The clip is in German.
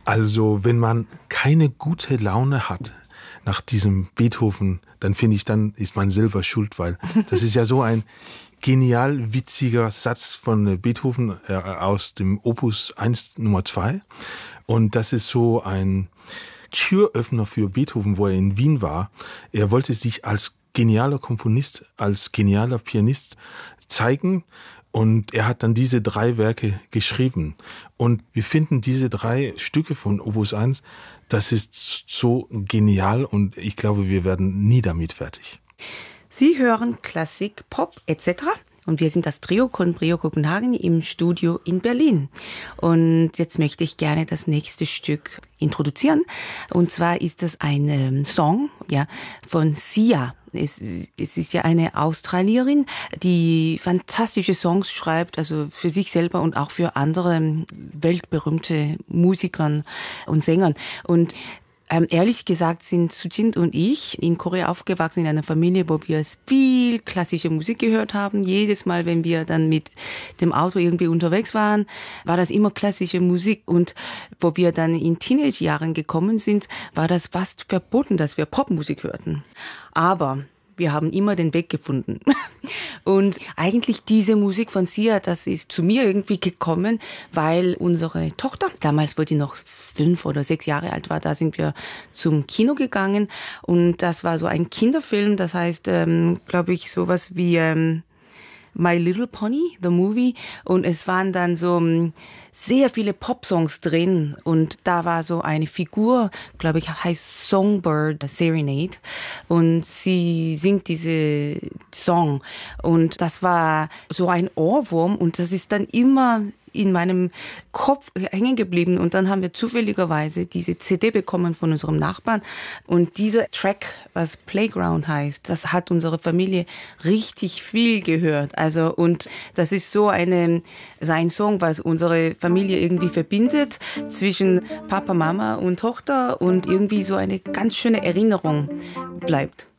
Also wenn man keine gute Laune hat nach diesem Beethoven, dann finde ich, dann ist man selber schuld, weil das ist ja so ein genial witziger Satz von Beethoven aus dem Opus 1 Nummer 2. Und das ist so ein Türöffner für Beethoven, wo er in Wien war. Er wollte sich als genialer Komponist, als genialer Pianist zeigen. Und er hat dann diese 3 Werke geschrieben. Und wir finden diese 3 Stücke von Opus 1, das ist so genial und ich glaube, wir werden nie damit fertig. Sie hören Klassik, Pop etc. Und wir sind das Trio Conbrio Kopenhagen im Studio in Berlin. Und jetzt möchte ich gerne das nächste Stück introduzieren. Und zwar ist das ein Song von Sia. Es ist ja eine Australierin, die fantastische Songs schreibt, also für sich selber und auch für andere weltberühmte Musikern und Sängern. Und ehrlich gesagt sind Sujind und ich in Korea aufgewachsen in einer Familie, wo wir viel klassische Musik gehört haben. Jedes Mal, wenn wir dann mit dem Auto irgendwie unterwegs waren, war das immer klassische Musik. Und wo wir dann in Teenage-Jahren gekommen sind, war das fast verboten, dass wir Popmusik hörten. Aber wir haben immer den Weg gefunden. Und eigentlich diese Musik von Sia, das ist zu mir irgendwie gekommen, weil unsere Tochter, damals, wo die noch 5 oder 6 Jahre alt war, da sind wir zum Kino gegangen. Und das war so ein Kinderfilm, das heißt, glaube ich, sowas wie My Little Pony, the movie. Und es waren dann so sehr viele Popsongs drin. Und da war so eine Figur, glaube ich, heißt Songbird Serenade. Und sie singt diese Song. Und das war so ein Ohrwurm. Und das ist dann immer in meinem Kopf hängen geblieben. Und dann haben wir zufälligerweise diese CD bekommen von unserem Nachbarn. Und dieser Track, was Playground heißt, das hat unsere Familie richtig viel gehört. Also, und das ist so ein Song, was unsere Familie irgendwie verbindet zwischen Papa, Mama und Tochter und irgendwie so eine ganz schöne Erinnerung bleibt.